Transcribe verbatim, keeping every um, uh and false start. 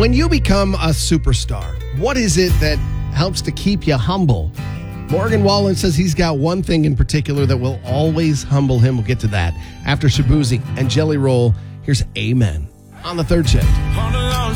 When you become a superstar, what is it that helps to keep you humble? Morgan Wallen says he's got one thing in particular that will always humble him. We'll get to that after Shabuzi and Jelly Roll. Here's Amen on the Third Shift.